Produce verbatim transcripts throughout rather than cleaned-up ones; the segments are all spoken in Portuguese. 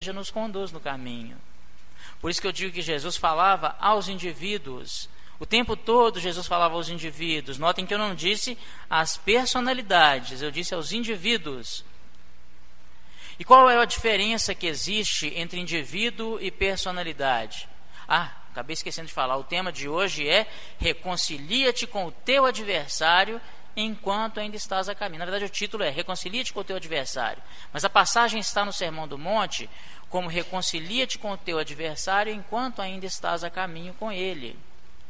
mídia nos conduz no caminho. Por isso que eu digo que Jesus falava aos indivíduos. O tempo todo Jesus falava aos indivíduos. Notem que eu não disse às personalidades, eu disse aos indivíduos. E qual é a diferença que existe entre indivíduo e personalidade? Ah, acabei esquecendo de falar. O tema de hoje é: reconcilia-te com o teu adversário enquanto ainda estás a caminho. Na verdade, o título é reconcilia-te com o teu adversário. Mas a passagem está no Sermão do Monte como reconcilia-te com o teu adversário enquanto ainda estás a caminho com ele.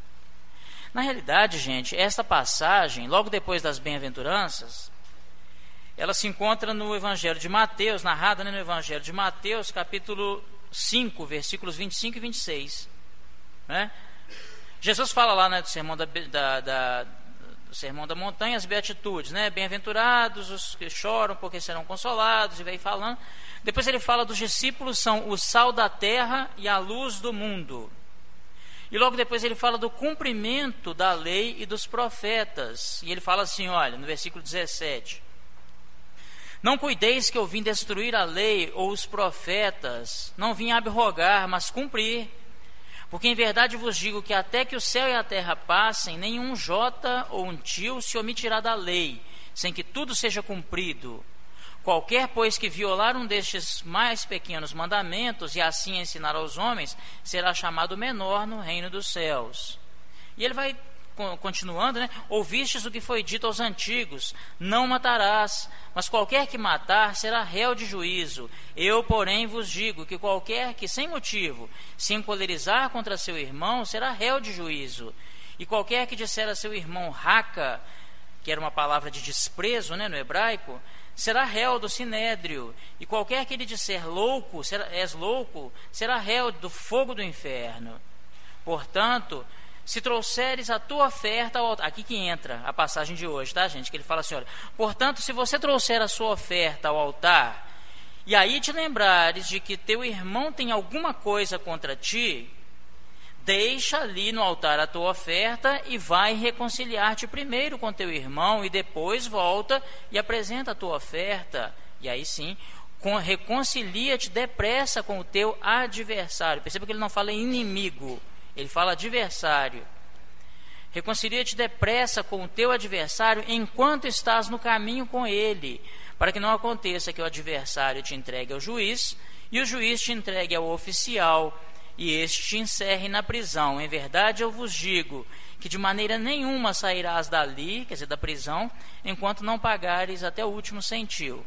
Na realidade, gente, esta passagem, logo depois das bem-aventuranças, ela se encontra no Evangelho de Mateus, narrada, né, no Evangelho de Mateus, capítulo cinco, versículos vinte e cinco e vinte e seis. Né? Jesus fala lá, né, do sermão da, da, da, do sermão da montanha, as beatitudes, né? Bem-aventurados os que choram, porque serão consolados, e vem falando. Depois ele fala dos discípulos, são o sal da terra e a luz do mundo. E logo depois ele fala do cumprimento da lei e dos profetas. E ele fala assim, olha, no versículo dezessete: não cuideis que eu vim destruir a lei ou os profetas, não vim abrogar, mas cumprir. Porque em verdade vos digo que até que o céu e a terra passem, nenhum jota ou um tio se omitirá da lei, sem que tudo seja cumprido. Qualquer, pois, que violar um destes mais pequenos mandamentos e assim ensinar aos homens, será chamado menor no reino dos céus. E ele vai continuando, né? Ouvistes o que foi dito aos antigos: não matarás, mas qualquer que matar será réu de juízo. Eu, porém, vos digo que qualquer que sem motivo se encolerizar contra seu irmão será réu de juízo. E qualquer que disser a seu irmão raca, que era uma palavra de desprezo, né, no hebraico, será réu do sinédrio. E qualquer que lhe disser louco, será, és louco, será réu do fogo do inferno. Portanto, se trouxeres a tua oferta ao altar, aqui que entra a passagem de hoje, tá, gente? Que ele fala assim, olha, portanto, se você trouxer a sua oferta ao altar, e aí te lembrares de que teu irmão tem alguma coisa contra ti, deixa ali no altar a tua oferta e vai reconciliar-te primeiro com teu irmão, e depois volta e apresenta a tua oferta. E aí sim, com, reconcilia-te depressa com o teu adversário. Perceba que ele não fala inimigo, ele fala adversário. Reconcilia-te depressa com o teu adversário enquanto estás no caminho com ele, para que não aconteça que o adversário te entregue ao juiz e o juiz te entregue ao oficial e este te encerre na prisão. Em verdade eu vos digo que de maneira nenhuma sairás dali, quer dizer, da prisão, enquanto não pagares até o último centil.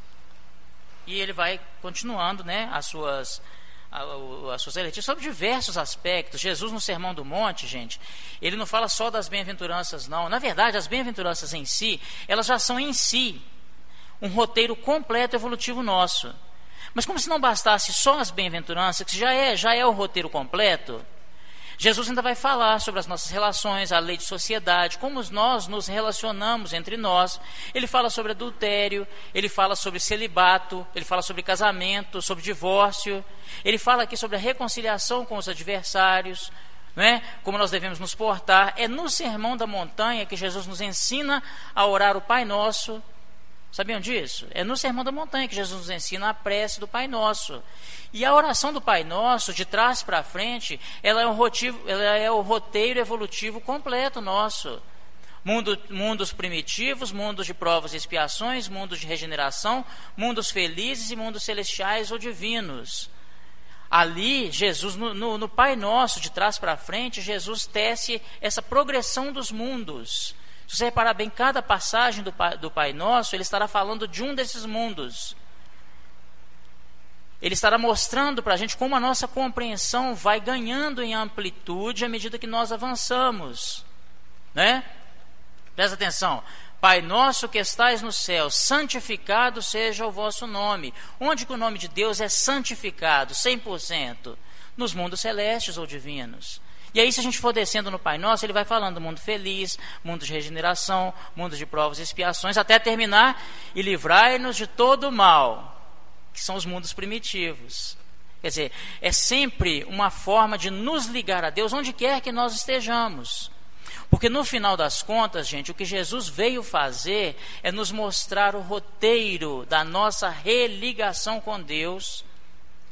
E ele vai continuando, né, as suas... as suas eletivas sobre diversos aspectos. Jesus no Sermão do Monte, gente, ele não fala só das bem-aventuranças, não. Na verdade, as bem-aventuranças em si, elas já são em si um roteiro completo evolutivo nosso. Mas como se não bastasse só as bem-aventuranças, que já é, já é o roteiro completo, Jesus ainda vai falar sobre as nossas relações, a lei de sociedade, como nós nos relacionamos entre nós. Ele fala sobre adultério, ele fala sobre celibato, ele fala sobre casamento, sobre divórcio. Ele fala aqui sobre a reconciliação com os adversários, não é? Como nós devemos nos portar. É no Sermão da Montanha que Jesus nos ensina a orar o Pai Nosso. Sabiam disso? É no Sermão da Montanha que Jesus nos ensina a prece do Pai Nosso. E a oração do Pai Nosso, de trás para frente, ela é, um rotivo, ela é o roteiro evolutivo completo nosso. Mundo, mundos primitivos, mundos de provas e expiações, mundos de regeneração, mundos felizes e mundos celestiais ou divinos. Ali, Jesus, no, no, no Pai Nosso, de trás para frente, Jesus tece essa progressão dos mundos. Se você reparar bem, cada passagem do Pai, do Pai Nosso, ele estará falando de um desses mundos. Ele estará mostrando para a gente como a nossa compreensão vai ganhando em amplitude à medida que nós avançamos, né? Presta atenção. Pai nosso que estais no céu, santificado seja o vosso nome. Onde que o nome de Deus é santificado, cem por cento? Nos mundos celestes ou divinos. E aí, se a gente for descendo no Pai Nosso, ele vai falando mundo feliz, mundo de regeneração, mundo de provas e expiações, até terminar, e livrai-nos de todo o mal, que são os mundos primitivos. Quer dizer, é sempre uma forma de nos ligar a Deus onde quer que nós estejamos. Porque no final das contas, gente, o que Jesus veio fazer é nos mostrar o roteiro da nossa religação com Deus